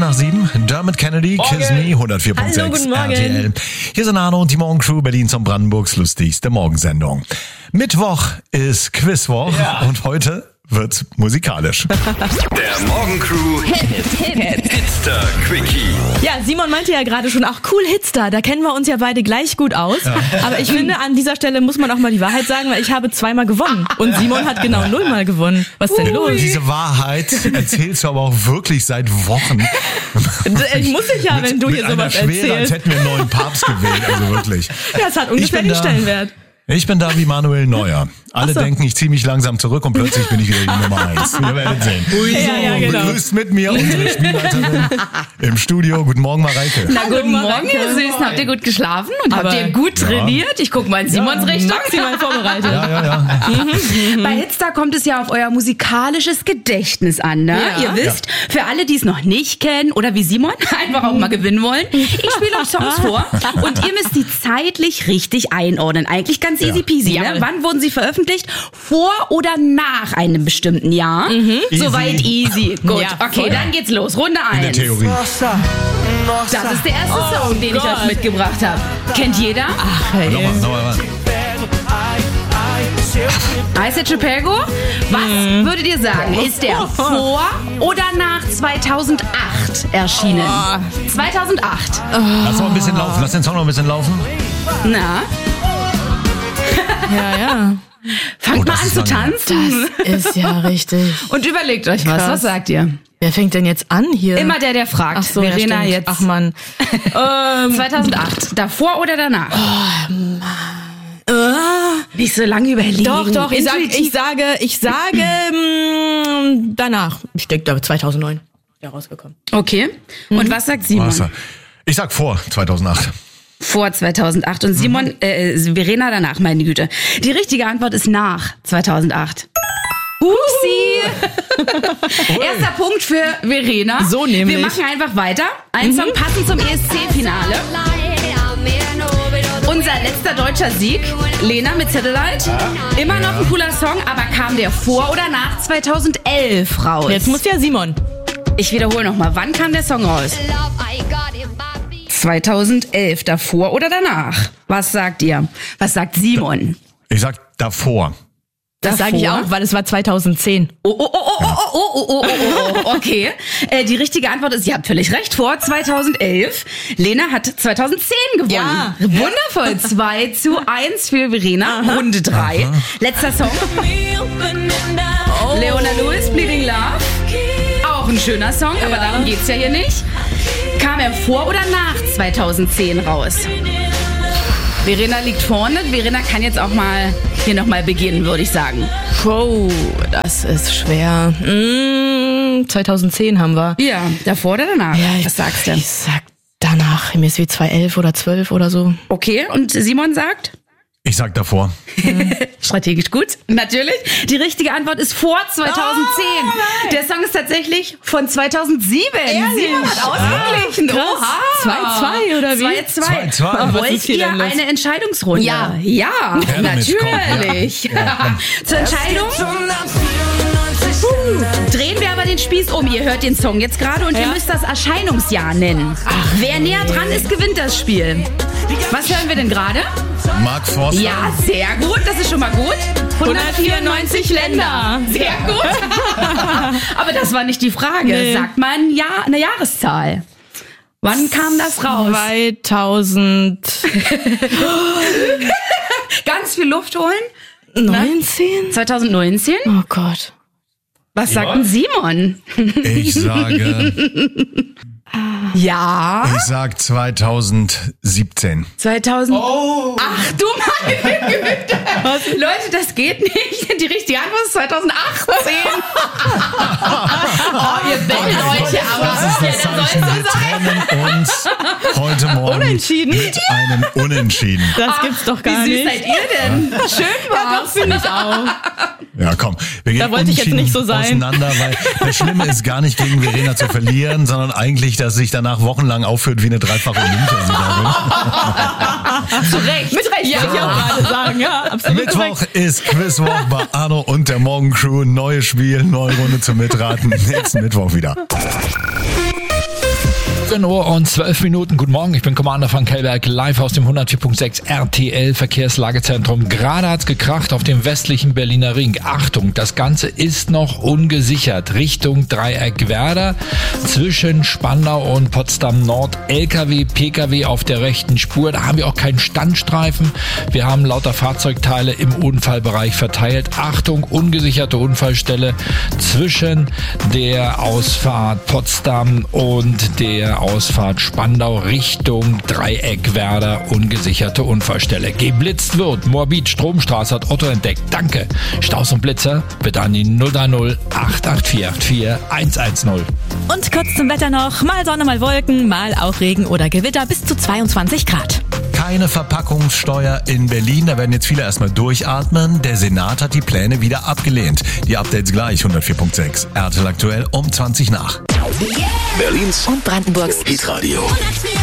nach 7. Dermot Kennedy, Morgen. Kiss Me, 104.6 Hallo, guten Morgen. RTL. Hier sind Arno und die Morgencrew, Berlins und Brandenburgs lustigste Morgensendung. Mittwoch ist Quizwoch und heute wird's musikalisch. Der Morgencrew Hitster Quickie. Ja, Simon meinte ja gerade schon, ach cool, Hitster, da kennen wir uns ja beide gleich gut aus. Ja. Aber ich finde, an dieser Stelle muss man auch mal die Wahrheit sagen, weil ich habe 2-mal gewonnen. Und Simon hat genau 0-mal gewonnen. Was ist denn los? Diese Wahrheit erzählst du aber auch wirklich seit Wochen. Ich muss dich ja, wenn du hier sowas erzählst. Als hätten wir einen neuen Papst gewählt, also wirklich. Ja, es hat ungefähr den Stellenwert. Ich bin da wie Manuel Neuer. Alle denken, ich ziehe mich langsam zurück und plötzlich bin ich wieder die Nummer 1. Wir werden sehen. Ja, genau. Begrüßt mit mir unsere Spielleiterin im Studio. Guten Morgen, Mareike. Na, guten Morgen, ihr Süßen. Habt ihr gut geschlafen und habt ihr gut trainiert? Ich gucke mal in Simons Richtung. Maximal vorbereitet. Ja. Bei Hitstar kommt es ja auf euer musikalisches Gedächtnis an, ne? Ja. Ihr wisst, für alle, die es noch nicht kennen oder wie Simon einfach auch mal gewinnen wollen, ich spiele euch Songs vor und ihr müsst die zeitlich richtig einordnen. Eigentlich ganz easy peasy, ne? Wann wurden sie veröffentlicht? Vor oder nach einem bestimmten Jahr? Soweit easy. Gut, Ja, okay, voll. dann geht's los. Runde In der 1. Theorie. Das ist der erste Song, den ich euch mitgebracht habe. Kennt jeder? Nochmal. Ice Age Chicago? Was würdet ihr sagen? Ist der vor oder nach 2008 erschienen? 2008. Lass mal ein bisschen laufen. Lass den Song noch ein bisschen laufen. Na, Ja. fangt mal das an ist zu lange. tanzen Das ist ja richtig. und überlegt euch was. Krass. Was sagt ihr? Wer fängt denn jetzt an hier? Immer der fragt. Ach so, Verena ja, stimmt. jetzt. Ach Mann. 2008. Davor oder danach? Nicht so lange überlegen. Doch. Ich Intuitiv. sage danach. Ich denke, da 2009 ja rausgekommen. Okay. Und was sagt Simon? Wasser. Ich sag vor 2008. Vor 2008. Und Simon, Verena danach, meine Güte. Die richtige Antwort ist nach 2008. Upsi! Erster Punkt für Verena. So nämlich. Wir machen einfach weiter. Ein Song passend zum ESC-Finale. Unser letzter deutscher Sieg. Lena mit Satellite. Immer noch ein cooler Song, aber kam der vor oder nach 2011 raus? Jetzt muss ja Simon. Ich wiederhole nochmal. Wann kam der Song raus? 2011. Davor oder danach? Was sagt ihr? Was sagt Simon? Ich sag davor. Das sage ich Davor? auch, weil es war 2010. Okay. Die richtige Antwort ist, ihr habt völlig recht, vor 2011. Lena hat 2010 gewonnen. Ja. Wundervoll. 2:1 für Verena. Runde 3. Letzter Song. Leona Lewis, Bleeding Love. Auch ein schöner Song, aber darum geht's ja hier nicht. Kam er vor oder nach 2010 raus? Verena liegt vorne. Verena kann jetzt auch mal hier nochmal beginnen, würde ich sagen. Oh, das ist schwer. 2010 haben wir. Ja, davor oder danach? Ja, Was sagst du? Ich sag danach. Mir ist wie 2011 oder 12 oder so. Okay, und Simon sagt? Ich sag davor. Strategisch gut, natürlich. Die richtige Antwort ist vor 2010. Der Song ist tatsächlich von 2007. Simon hat ausgeglichen. Oha. 2-2 oder wie? 2:2. 2:2. Was Wollt ist hier ihr denn los? eine Entscheidungsrunde? Ja. Ja, damit, natürlich. Zur Entscheidung drehen wir aber den Spieß um. Ihr hört den Song jetzt gerade und ihr müsst das Erscheinungsjahr nennen. Wer näher dran ist, gewinnt das Spiel. Was hören wir denn gerade? Mark Forster. Ja, sehr gut. Das ist schon mal gut. 194 Länder. Sehr gut. Aber das war nicht die Frage. Nee. Sagt mal eine Jahreszahl. Wann kam das raus? 2019? Ganz viel Luft holen. 2019? Oh Gott. Was sagt denn Simon? Ich sage, Ja. ich sag 2017. 2000. Ach du meine Güte. Leute, das geht nicht. Die richtige Antwort ist 2018. Ihr bettelt euch ja aber. Das ist das Zeichen. Wir trennen uns heute Morgen Unentschieden? mit einem Unentschieden. Das gibt's doch gar Wie süß nicht. seid ihr denn? Schön Ja, doch, finde ich auch. Ja, komm. Wir gehen Da wollte ich jetzt unentschieden nicht so sein. auseinander, weil das Schlimme ist gar nicht gegen Verena zu verlieren, sondern eigentlich, dass sich danach wochenlang aufführt wie eine dreifache Olympiasiegerin. Zu Recht. Mit Recht, ja. Ich auch gerade sagen. Ja, absolut. Mittwoch ist Quizwoch bei Arno und der Morgencrew. Neues Spiel, neue Runde zum Mitraten. Nächsten Mittwoch wieder. 7:12 Uhr. Guten Morgen, ich bin Commander Frank Hellberg, live aus dem 104.6 RTL Verkehrslagezentrum. Gerade hat's gekracht auf dem westlichen Berliner Ring. Achtung, das Ganze ist noch ungesichert. Richtung Dreieck Werder zwischen Spandau und Potsdam Nord. LKW, PKW auf der rechten Spur. Da haben wir auch keinen Standstreifen. Wir haben lauter Fahrzeugteile im Unfallbereich verteilt. Achtung, ungesicherte Unfallstelle zwischen der Ausfahrt Potsdam und der Ausfahrt Spandau Richtung Dreieck Werder, ungesicherte Unfallstelle. Geblitzt wird. Moabit Stromstraße hat Otto entdeckt. Danke. Staus und Blitzer bitte an die 030 884 110. Und kurz zum Wetter noch. Mal Sonne, mal Wolken, mal auch Regen oder Gewitter bis zu 22 Grad. Keine Verpackungssteuer in Berlin. Da werden jetzt viele erstmal durchatmen. Der Senat hat die Pläne wieder abgelehnt. Die Updates gleich, 104.6. RTL aktuell um 20 nach. Berlins und Brandenburgs Hitradio.